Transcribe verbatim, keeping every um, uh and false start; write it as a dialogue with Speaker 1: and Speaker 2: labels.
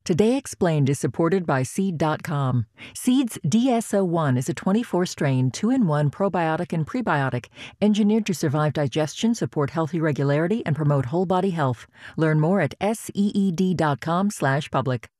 Speaker 1: Today Explained is supported by Seed dot com. Seed's D S O one is a twenty-four strain, two in one probiotic and prebiotic, engineered to survive digestion, support healthy regularity, and promote whole body health. Learn more at seed dot com slash public.